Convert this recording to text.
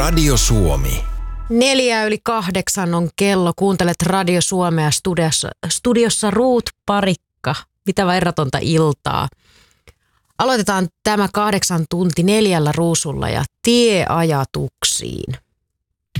Radio Suomi. 7:04 on kello. Kuuntelet Radio Suomea studiossa Ruut Parikka. Mitä verratonta iltaa. Aloitetaan tämä 8 tunti 4 ruusulla ja tieajatuksiin.